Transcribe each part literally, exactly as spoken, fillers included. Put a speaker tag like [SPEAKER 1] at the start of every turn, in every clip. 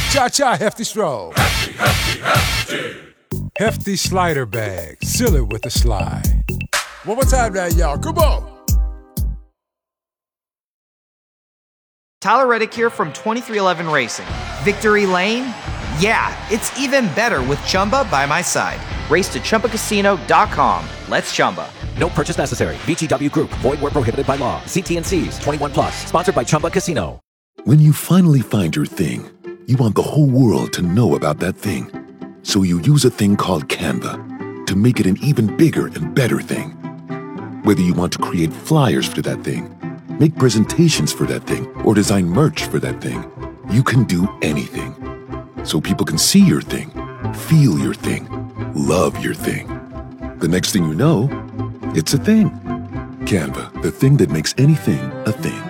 [SPEAKER 1] Cha-cha, Hefty Stroll.
[SPEAKER 2] Hefty, hefty, hefty.
[SPEAKER 1] Hefty slider bag. Seal it with a slide. One more time now, y'all. Come on.
[SPEAKER 3] Tyler Reddick here from twenty-three eleven Racing. Victory Lane? Yeah, it's even better with Chumba by my side. Race to Chumba Casino dot com. Let's Chumba.
[SPEAKER 4] No purchase necessary. V G W Group. Void where prohibited by law. See T and C's. twenty-one plus. Sponsored by Chumba Casino.
[SPEAKER 5] When you finally find your thing, you want the whole world to know about that thing. So you use a thing called Canva to make it an even bigger and better thing. Whether you want to create flyers for that thing, make presentations for that thing, or design merch for that thing, you can do anything. So people can see your thing, feel your thing, love your thing. The next thing you know, it's a thing. Canva, the thing that makes anything a thing.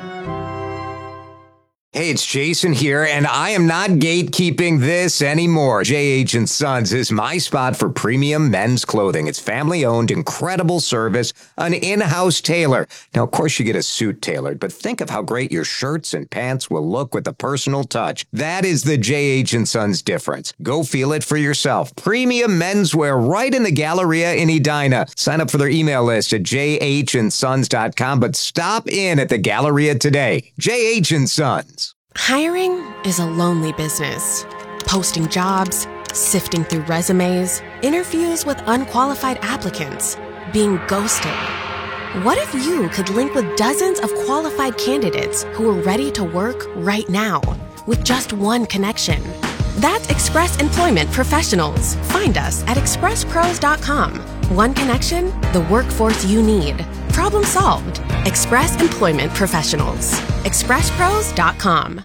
[SPEAKER 6] Hey, it's Jason here, and I am not gatekeeping this anymore. J H and Sons is my spot for premium men's clothing. It's family-owned, incredible service, an in-house tailor. Now, of course, you get a suit tailored, but think of how great your shirts and pants will look with a personal touch. That is the J H and Sons difference. Go feel it for yourself. Premium menswear right in the Galleria in Edina. Sign up for their email list at j h and sons dot com, but stop in at the Galleria today. J H and Sons.
[SPEAKER 7] Hiring is a lonely business. Posting jobs, sifting through resumes, interviews with unqualified applicants, being ghosted. What if you could link with dozens of qualified candidates who are ready to work right now with just one connection? That's Express Employment Professionals. Find us at express pros dot com. One connection, the workforce you need. Problem solved. Express Employment Professionals. express pros dot com.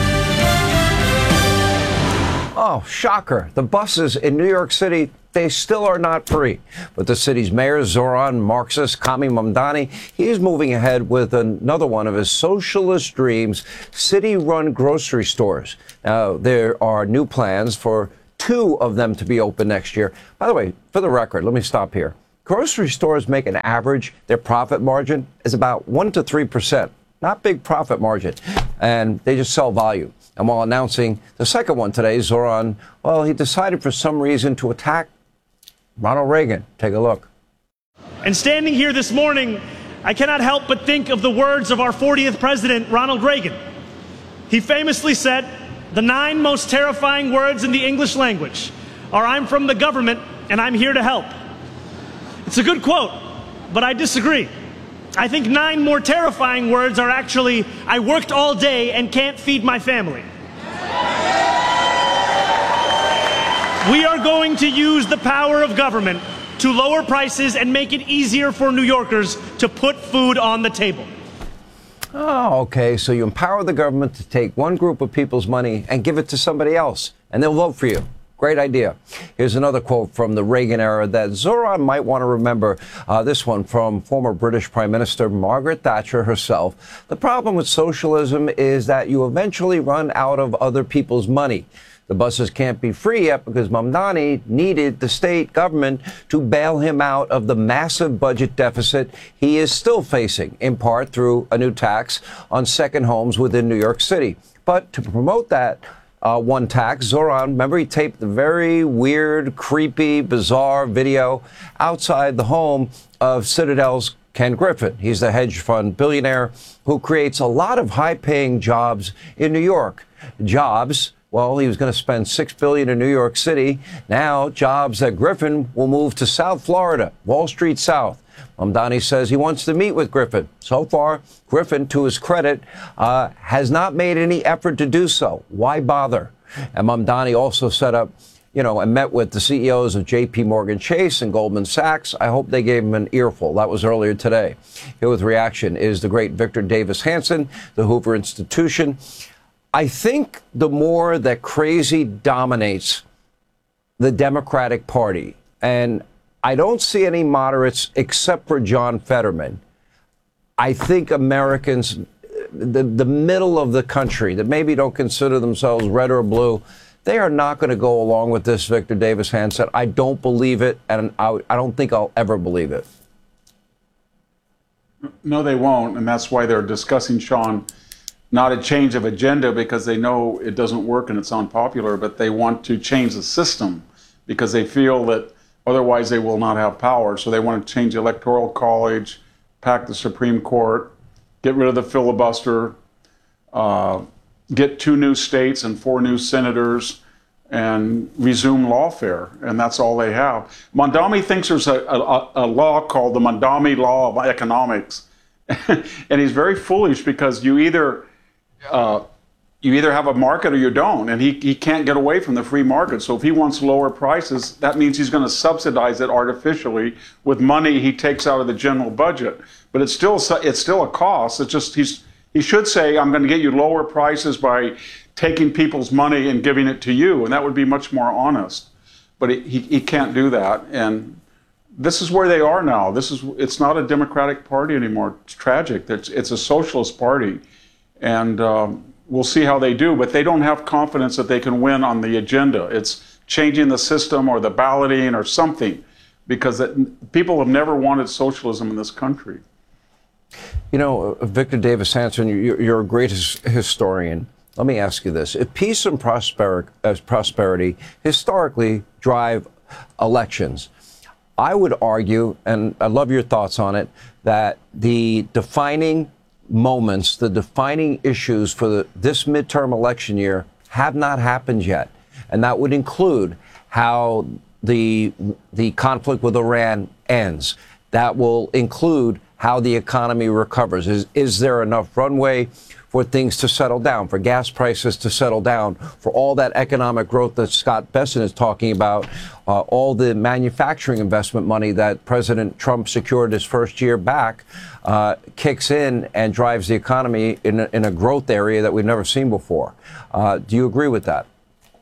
[SPEAKER 8] Oh, shocker. The buses in New York City, they still are not free. But the city's mayor, Zoran Marxist Kami Mamdani, he is moving ahead with another one of his socialist dreams, city-run grocery stores. Now, there are new plans for two of them to be open next year. By the way, for the record, let me stop here. Grocery stores make an average, their profit margin is about one to three percent. Not big profit margin. And they just sell volume. And while announcing the second one today, Zoran, well, he decided for some reason to attack Ronald Reagan. Take a look.
[SPEAKER 9] And standing here this morning, I cannot help but think of the words of our fortieth president, Ronald Reagan. He famously said, "The nine most terrifying words in the English language are, 'I'm from the government and I'm here to help.'" It's a good quote, but I disagree. I think nine more terrifying words are actually, "I worked all day and can't feed my family." We are going to use the power of government to lower prices and make it easier for New Yorkers to put food on the table.
[SPEAKER 8] Oh, okay. So you empower the government to take one group of people's money and give it to somebody else, and they'll vote for you. Great idea. Here's another quote from the Reagan era that Zoran might want to remember. Uh, this one from former British Prime Minister Margaret Thatcher herself. "The problem with socialism is that you eventually run out of other people's money. The buses can't be free yet because Mamdani needed the state government to bail him out of the massive budget deficit he is still facing, in part through a new tax on second homes within New York City. But to promote that uh, one tax, Zoran, remember, he taped the very weird, creepy, bizarre video outside the home of Citadel's Ken Griffin. He's the hedge fund billionaire who creates a lot of high-paying jobs in New York. Jobs, well, he was going to spend six billion dollars in New York City. Now, jobs that Griffin will move to South Florida, Wall Street South. Mamdani says he wants to meet with Griffin. So far, Griffin, to his credit, uh, has not made any effort to do so. Why bother? And Mamdani also set up, you know, and met with the C E Os of J P Morgan Chase and Goldman Sachs. I hope they gave him an earful. That was earlier today. Here with reaction is the great Victor Davis Hanson, the Hoover Institution. I think the more that crazy dominates the Democratic Party, and I don't see any moderates except for John Fetterman, I think Americans, the, the middle of the country that maybe don't consider themselves red or blue, they are not going to go along with this, Victor Davis Hanson. I don't believe it, and I, I don't think I'll ever believe it.
[SPEAKER 10] No, they won't, and that's why they're discussing, Sean, not a change of agenda because they know it doesn't work and it's unpopular, but they want to change the system because they feel that otherwise they will not have power. So they want to change the Electoral College, pack the Supreme Court, get rid of the filibuster, uh, get two new states and four new senators, and resume lawfare. And that's all they have. Mondami thinks there's a, a, a law called the Mondami Law of Economics. And he's very foolish because you either uh, you either have a market or you don't, and he, he can't get away from the free market. So if he wants lower prices, that means he's going to subsidize it artificially with money he takes out of the general budget. But it's still it's still a cost. It's just he's he should say, I'm going to get you lower prices by taking people's money and giving it to you, and that would be much more honest. But he, he can't do that, and this is where they are now. This is it's not a Democratic Party anymore. It's tragic. It's, it's a socialist party, and um, we'll see how they do. But they don't have confidence that they can win on the agenda. It's changing the system or the balloting or something, because it, people have never wanted socialism in this country.
[SPEAKER 8] You know, Victor Davis Hanson, you're, you're a great his, historian. Let me ask you this. If peace and prosper, uh, prosperity historically drive elections, I would argue, and I love your thoughts on it, that the defining moments, the defining issues for the, this midterm election year have not happened yet. And that would include how the, the conflict with Iran ends. That will include how the economy recovers. Is, is there enough runway for things to settle down, for gas prices to settle down, for all that economic growth that Scott Bessent is talking about, uh, all the manufacturing investment money that President Trump secured his first year back uh, kicks in and drives the economy in a, in a growth area that we've never seen before. Uh, do you agree with that?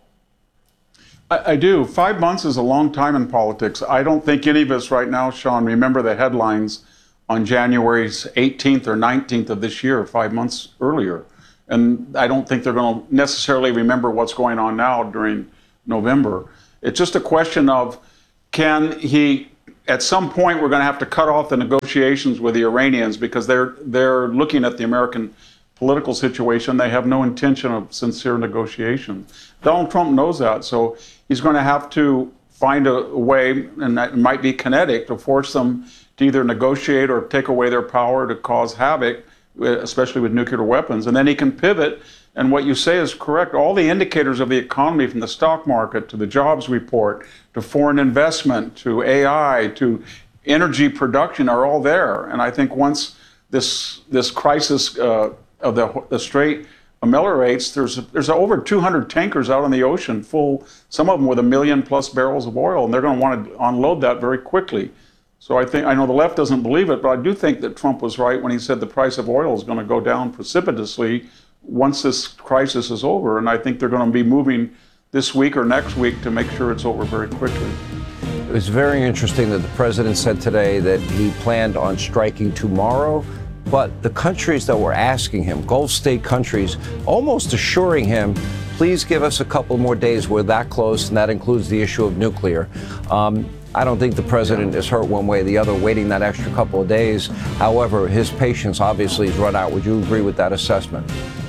[SPEAKER 10] I, I do. Five months is a long time in politics. I don't think any of us right now, Sean, remember the headlines on January eighteenth or nineteenth of this year, five months earlier. And I don't think they're going to necessarily remember what's going on now during November. It's just a question of, can he, at some point, we're going to have to cut off the negotiations with the Iranians because they're, they're looking at the American political situation. They have no intention of sincere negotiation. Donald Trump knows that, so he's going to have to find a way, and that might be kinetic, to force them to either negotiate or take away their power to cause havoc, especially with nuclear weapons. And then he can pivot. And what you say is correct. All the indicators of the economy, from the stock market to the jobs report to foreign investment to A I to energy production, are all there. And I think once this this crisis uh, of the, the Strait ameliorates, there's there's over two hundred tankers out on the ocean, full, some of them with a million plus barrels of oil, and they're going to want to unload that very quickly. So I think, I know the left doesn't believe it, but I do think that Trump was right when he said the price of oil is going to go down precipitously once this crisis is over. And I think they're going to be moving this week or next week to make sure it's over very quickly.
[SPEAKER 8] It was very interesting that the president said today that he planned on striking tomorrow, but the countries that were asking him, Gulf state countries, almost assuring him, please give us a couple more days. We're that close, and that includes the issue of nuclear. Um, I don't think the president is hurt one way or the other waiting that extra couple of days. However, his patience obviously has run out. Would you agree with that assessment?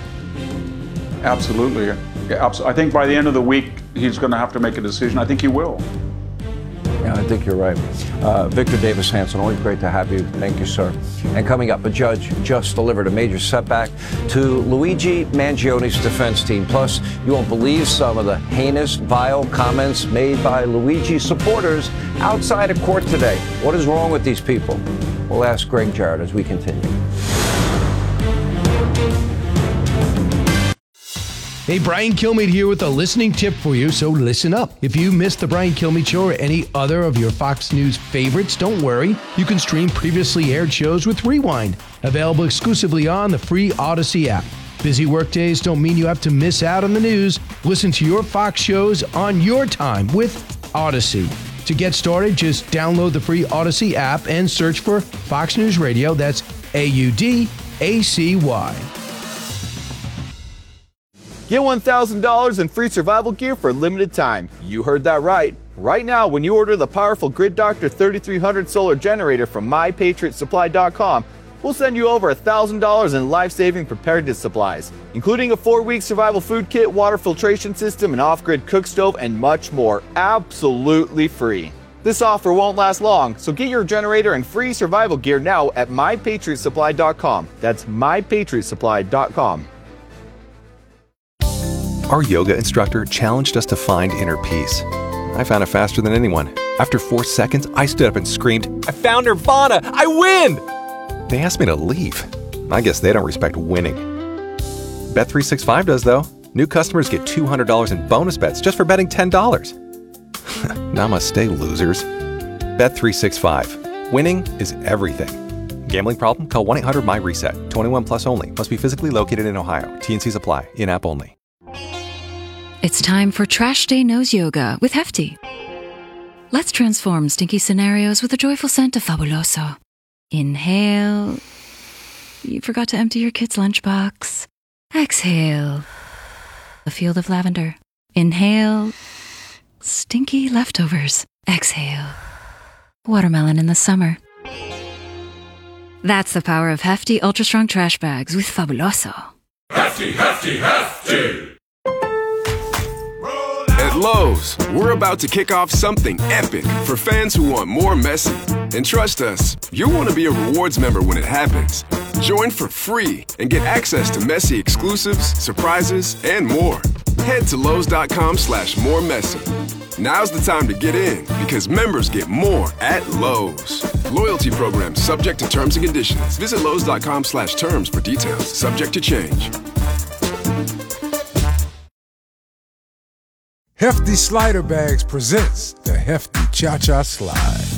[SPEAKER 10] Absolutely. Yeah, I think by the end of the week, he's going to have to make a decision. I think he will.
[SPEAKER 8] Yeah, I think you're right. Uh, Victor Davis Hanson, always great to have you. Thank you, sir. And coming up, a judge just delivered a major setback to Luigi Mangioni's defense team. Plus, you won't believe some of the heinous, vile comments made by Luigi supporters outside of court today. What is wrong with these people? We'll ask Greg Jarrett as we continue.
[SPEAKER 11] Hey, Brian Kilmeade here with a listening tip for you, so listen up. If you missed the Brian Kilmeade Show or any other of your Fox News favorites, don't worry. You can stream previously aired shows with Rewind, available exclusively on the free Odyssey app. Busy workdays don't mean you have to miss out on the news. Listen to your Fox shows on your time with Odyssey. To get started, just download the free Odyssey app and search for Fox News Radio. That's A U D A C Y.
[SPEAKER 12] Get one thousand dollars in free survival gear for a limited time. You heard that right. Right now, when you order the powerful Grid Doctor thirty-three hundred solar generator from my patriot supply dot com, we'll send you over one thousand dollars in life-saving preparedness supplies, including a four-week survival food kit, water filtration system, an off-grid cook stove, and much more, absolutely free. This offer won't last long, so get your generator and free survival gear now at my patriot supply dot com. That's my patriot supply dot com.
[SPEAKER 13] Our yoga instructor challenged us to find inner peace. I found it faster than anyone. After four seconds, I stood up and screamed, "I found Nirvana! I win!" They asked me to leave. I guess they don't respect winning. Bet three sixty-five does, though. New customers get two hundred dollars in bonus bets just for betting ten dollars. Namaste, losers. Bet three sixty-five. Winning is everything. Gambling problem? Call one eight hundred my reset. twenty-one plus only. Must be physically located in Ohio. T N Cs apply. In-app only.
[SPEAKER 14] It's time for Trash Day Nose Yoga with Hefty. Let's transform stinky scenarios with a joyful scent of Fabuloso. Inhale. You forgot to empty your kid's lunchbox. Exhale. A field of lavender. Inhale. Stinky leftovers. Exhale. Watermelon in the summer. That's the power of Hefty Ultra Strong Trash Bags with Fabuloso.
[SPEAKER 2] Hefty, hefty, hefty!
[SPEAKER 15] At Lowe's, we're about to kick off something epic for fans who want more Messi. And trust us, you'll want to be a rewards member when it happens. Join for free and get access to Messi exclusives, surprises, and more. Head to Lowe's.com slash more Messi. Now's the time to get in because members get more at Lowe's. Loyalty program subject to terms and conditions. Visit Lowe's.com slash terms for details. Subject to change.
[SPEAKER 1] Hefty Slider Bags presents the Hefty Cha-Cha Slide.